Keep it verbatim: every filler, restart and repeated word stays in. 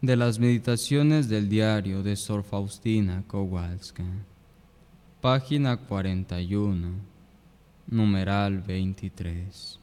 De las meditaciones del diario de Sor Faustina Kowalska, página cuarenta y uno, numeral veintitrés.